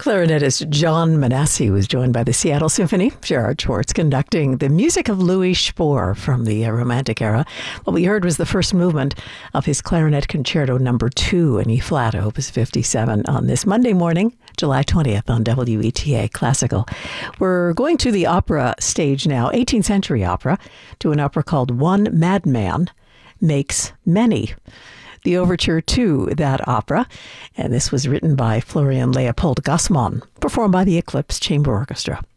Clarinetist John Manassi was joined by the Seattle Symphony. Gerard Schwartz conducting the music of Louis Spohr from the Romantic era. What we heard was the first movement of his Clarinet Concerto No. 2 in E-flat, Opus 57, on this Monday morning, July 20th on WETA Classical. We're going to the opera stage now, 18th century opera, to an opera called One Madman Makes Many. The overture to that opera, and this was written by Florian Leopold Gassmann, performed by the Eclipse Chamber Orchestra.